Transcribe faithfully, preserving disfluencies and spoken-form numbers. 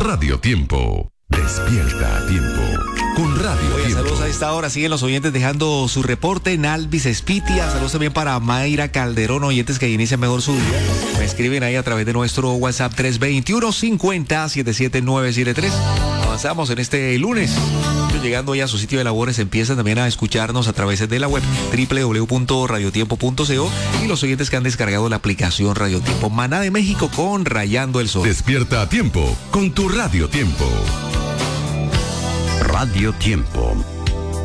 Radio Tiempo. Despierta a tiempo con Radio Oye, Tiempo. saludos a esta hora. Siguen los oyentes dejando su reporte en Alvis Espitia. Saludos también para Mayra Calderón, oyentes que inician mejor su día. Me escriben ahí a través de nuestro WhatsApp tres dos uno, cincuenta, setenta y siete nueve siete tres. Avanzamos en este lunes. Llegando ya a su sitio de labores, empiezan también a escucharnos a través de la web doble u doble u doble u punto radio tiempo punto co y los oyentes que han descargado la aplicación Radio Tiempo. Maná de México con Rayando el Sol. Despierta a tiempo con tu Radio Tiempo. Radio Tiempo.